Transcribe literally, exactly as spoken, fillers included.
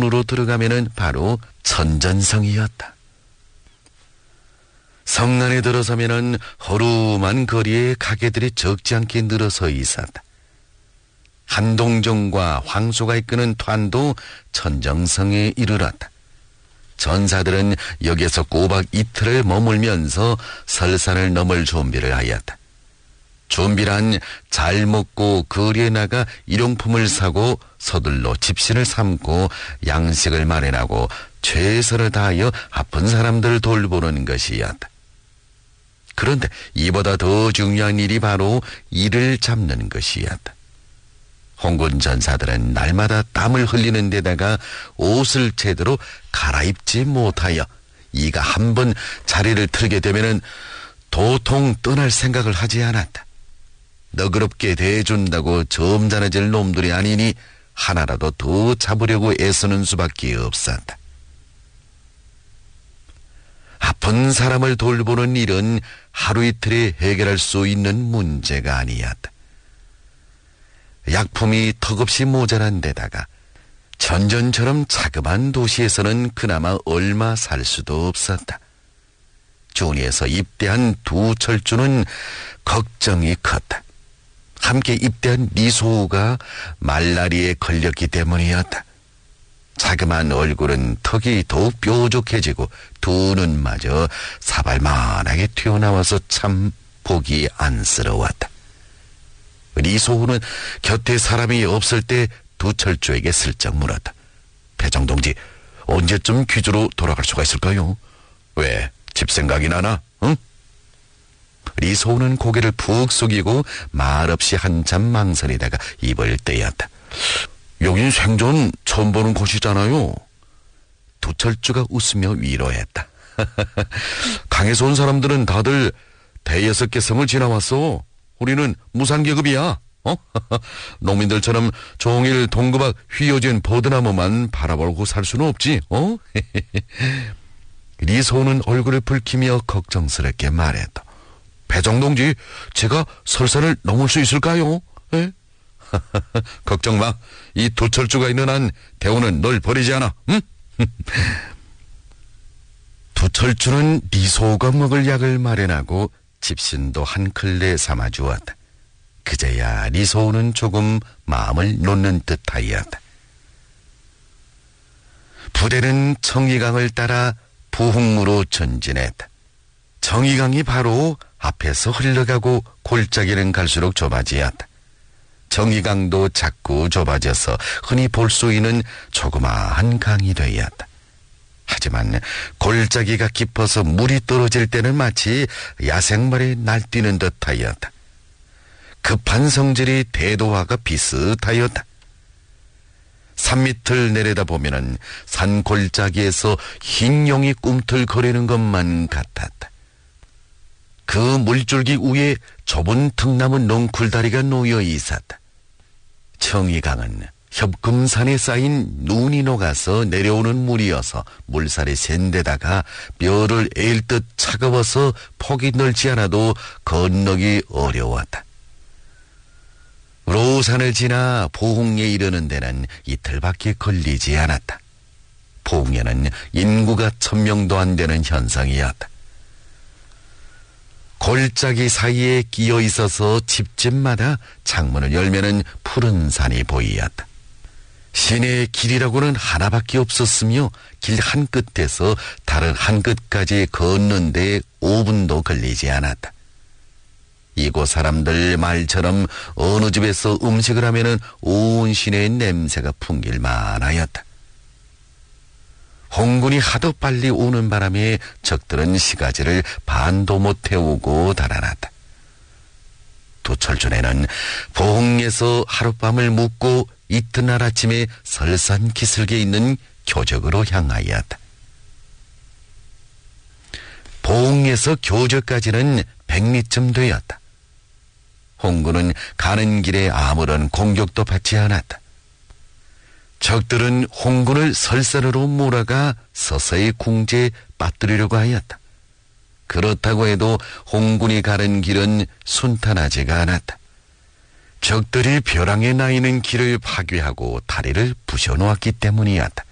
안으로 들어가면은 바로 천전성이었다. 성 안에 들어서면은 허름한 거리에 가게들이 적지 않게 늘어서 있었다. 한동정과 황소가 이끄는 团도 천정성에 이르렀다. 전사들은 여기에서 꼬박 이틀을 머물면서 설산을 넘을 준비를 하였다. 준비란 잘 먹고 거리에 나가 일용품을 사고 서둘러 집신을 삼고 양식을 마련하고 최선을 다하여 아픈 사람들을 돌보는 것이었다. 그런데 이보다 더 중요한 일이 바로 이를 잡는 것이었다. 홍군 전사들은 날마다 땀을 흘리는 데다가 옷을 제대로 갈아입지 못하여 이가 한번 자리를 틀게 되면은 도통 떠날 생각을 하지 않았다. 너그럽게 대해준다고 점잖아질 놈들이 아니니 하나라도 더 잡으려고 애쓰는 수밖에 없었다. 아픈 사람을 돌보는 일은 하루 이틀에 해결할 수 있는 문제가 아니었다. 약품이 턱없이 모자란 데다가 전전처럼 자그마한 도시에서는 그나마 얼마 살 수도 없었다. 준이에서 입대한 두 철주는 걱정이 컸다. 함께 입대한 리소우가 말라리에 걸렸기 때문이었다. 자그마한 얼굴은 턱이 더욱 뾰족해지고 두 눈마저 사발만하게 튀어나와서 참 보기 안쓰러웠다. 리소우는 곁에 사람이 없을 때 두철주에게 슬쩍 물었다. 배정동지, 언제쯤 귀주로 돌아갈 수가 있을까요? 왜, 집 생각이 나나? 응? 리소우는 고개를 푹 숙이고 말없이 한참 망설이다가 입을 떼었다. 여긴 생전 처음 보는 곳이잖아요. 두철주가 웃으며 위로했다. 강에서 온 사람들은 다들 대여섯 개 성을 지나왔어. 우리는 무상계급이야. 어? 농민들처럼 종일 동그박 휘어진 버드나무만 바라보고 살 수는 없지. 어? 리소우는 얼굴을 붉히며 걱정스럽게 말했다. 배정동지, 제가 설산을 넘을 수 있을까요? 에? 걱정 마. 이 두철주가 있는 한 대원은 널 버리지 않아. 응? 두철주는 리소우가 먹을 약을 마련하고 집신도 한 클레 삼아주었다. 그제야 리소우는 조금 마음을 놓는 듯하였다. 부대는 청이강을 따라 부흥으로 전진했다. 청이강이 바로 앞에서 흘러가고 골짜기는 갈수록 좁아지었다. 청이강도 자꾸 좁아져서 흔히 볼 수 있는 조그마한 강이 되었다. 하지만 골짜기가 깊어서 물이 떨어질 때는 마치 야생말이 날뛰는 듯하였다. 급한 성질이 대도화가 비슷하였다. 산 밑을 내려다보면은 산 골짜기에서 흰 용이 꿈틀거리는 것만 같았다. 그 물줄기 위에 좁은 등나무 넝쿨다리가 놓여 있었다. 청이강은 협금산에 쌓인 눈이 녹아서 내려오는 물이어서 물살이 센 데다가 뼈를 앨 듯 차가워서 폭이 넓지 않아도 건너기 어려웠다. 로산을 지나 보흥에 이르는 데는 이틀밖에 걸리지 않았다. 보흥에는 인구가 천명도 안 되는 현상이었다. 골짜기 사이에 끼어 있어서 집집마다 창문을 열면은 푸른 산이 보이었다. 시내의 길이라고는 하나밖에 없었으며 길 한 끝에서 다른 한 끝까지 걷는 데 오 분도 걸리지 않았다. 이곳 사람들 말처럼 어느 집에서 음식을 하면은 온 시내의 냄새가 풍길 만하였다. 홍군이 하도 빨리 오는 바람에 적들은 시가지를 반도 못 태우고 달아났다. 두철준에는 보흥에서 하룻밤을 묵고 이튿날 아침에 설산 기슭에 있는 교적으로 향하였다. 보흥에서 교적까지는 백리쯤 되었다. 홍군은 가는 길에 아무런 공격도 받지 않았다. 적들은 홍군을 설산으로 몰아가 서서히 궁지에 빠뜨리려고 하였다. 그렇다고 해도 홍군이 가는 길은 순탄하지가 않았다. 적들이 벼랑에 나 있는 길을 파괴하고 다리를 부셔놓았기 때문이었다.